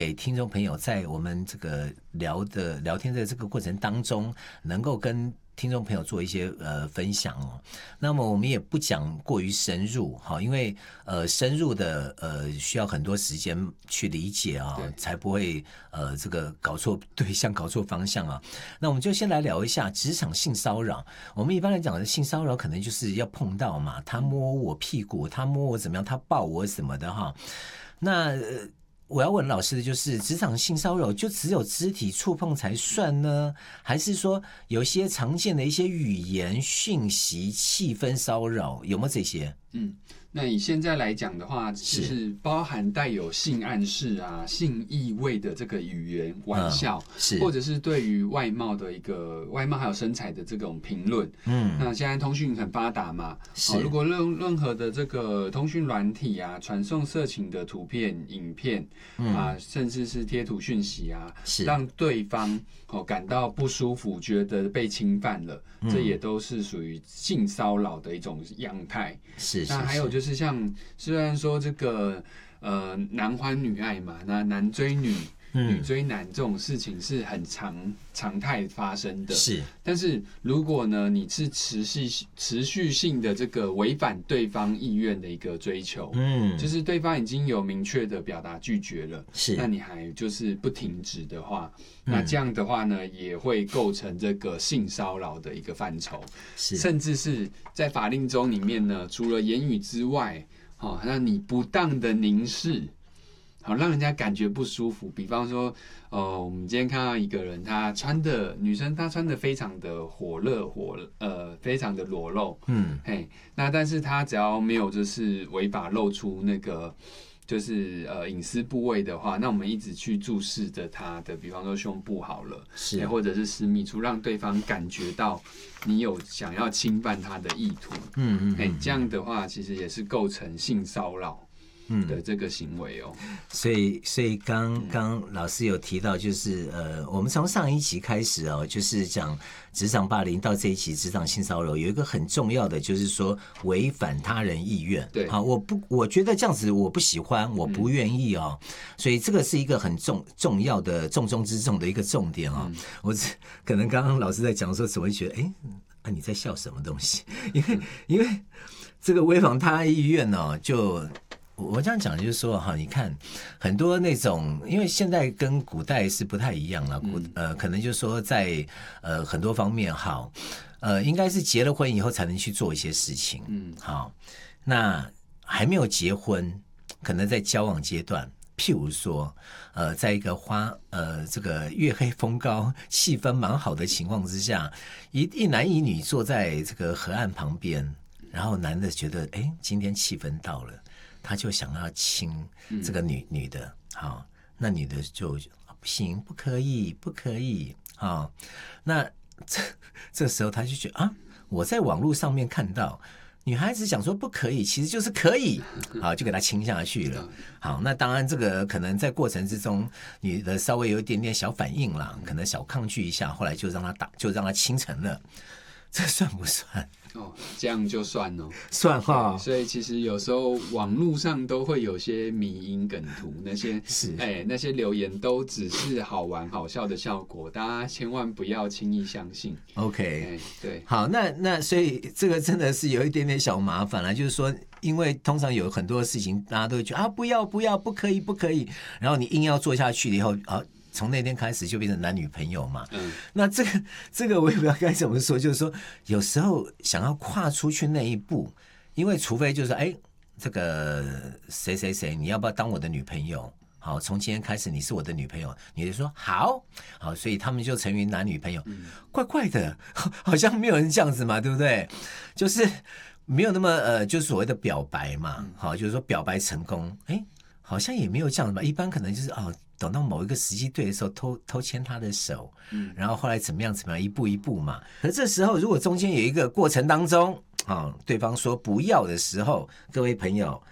给听众朋友在我们这个聊天的这个过程当中，能够跟听众朋友做一些分享哦。那么我们也不讲过于深入哈，因为深入的需要很多时间去理解啊，才不会这个搞错对象、搞错方向啊。那我们就先来聊一下职场性骚扰。我们一般来讲的性骚扰，可能就是要碰到嘛，他摸我屁股，他摸我怎么样，他抱我什么的哈。那我要问老师的就是，职场性骚扰就只有肢体触碰才算呢，还是说有些常见的一些语言、讯息、气氛骚扰，有没有这些？ 那以现在来讲的话，就是包含带有性暗示啊、性意味的这个语言、玩笑，或者是对于外貌的一个外貌还有身材的这种评论。那现在通讯很发达嘛，如果任何的这个通讯软体啊，传送色情的图片、影片啊，甚至是贴图讯息啊，让对方感到不舒服，觉得被侵犯了，这也都是属于性骚扰的一种样态。那还有就是像，虽然说这个男欢女爱嘛，那男追女、女追男这种事情是很常态发生的。但是如果呢，你是持续性的这个违反对方意愿的一个追求，就是对方已经有明确的表达拒绝了，那你还就是不停止的话，那这样的话呢，也会构成这个性骚扰的一个范畴，甚至是在法令中里面呢，除了言语之外，那你不当的凝视。好，让人家感觉不舒服。比方说，我们今天看到一个人，女生她穿的非常的火热，非常的裸露，那但是她只要没有就是违法露出那个就是隐私部位的话，那我们一直去注视着她的，比方说胸部好了，或者是私密处，让对方感觉到你有想要侵犯她的意图，这样的话其实也是构成性骚扰的这个行为哦。 所以刚老师有提到，就是我们从上一集开始哦，就是讲职场霸凌到这一期职场性骚扰，有一个很重要的就是说违反他人意愿。 对， 好，我觉得这样子我不喜欢，我不愿意哦，所以这个是一个很重要的重中之重的一个重点哦。我可能刚刚老师在讲的时候，怎么会觉得你在笑什么东西？因为这个违反他人意愿哦，就。我这样讲就是说哈，你看很多那种，因为现在跟古代是不太一样了，可能就是说在很多方面好，应该是结了婚以后才能去做一些事情，好，那还没有结婚，可能在交往阶段，譬如说在一个这个月黑风高、气氛蛮好的情况之下，一男一女坐在这个河岸旁边，然后男的觉得今天气氛到了。他就想要亲这个女的，好，那女的就不行，不可以，好，那这时候他就觉得我在网络上面看到女孩子讲说不可以，其实就是可以，好，就给他亲下去了。好，那当然这个可能在过程之中，女的稍微有一点点小反应啦，可能小抗拒一下，后来就让他亲成了，这算不算？ 这样就算哦， 算哈。 所以其实有时候网络上都会有些迷因梗图，那些留言都只是好玩好笑的效果，大家千万不要轻易相信。 OK， 对， 好，那所以这个真的是有一点点小麻烦了，就是说，因为通常有很多事情，大家都会觉得不要，不可以，然后你硬要做下去了以后从那天开始就变成男女朋友嘛，那这个我也不知道该怎么说，就是说有时候想要跨出去那一步，因为除非就是这个谁，你要不要当我的女朋友？好，从今天开始你是我的女朋友，你就说好，所以他们就成为男女朋友，怪怪的，好像没有人这样子嘛，对不对？就是没有那么就是所谓的表白嘛，好，就是说表白成功，好像也没有这样子吧，一般可能就是等到某一个时机对的时候偷牵他的手，然后后来怎么样一步一步嘛。可是这时候如果中间有一个过程当中对方说不要的时候，各位朋友，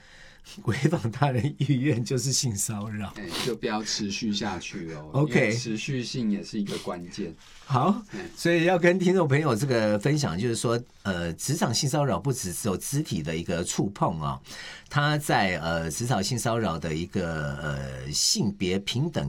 违反他人意愿就是性骚扰， 就不要持续下去哦。 OK， 持续性也是一个关键。 好，所以要跟听众朋友这个分享，就是说，职场性骚扰不只有肢体的一个触碰啊，它在职场性骚扰的一个性别平等